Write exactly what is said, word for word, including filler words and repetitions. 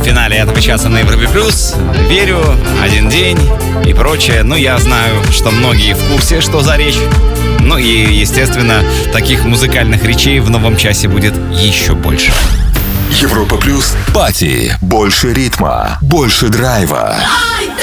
финале этого часа на Европе Плюс. Верю, один день и прочее. Ну, я знаю, что многие в курсе, что за речь. Ну и, естественно, таких музыкальных речей в новом часе будет еще больше. Европа Плюс. Пати. Больше ритма. Больше драйва.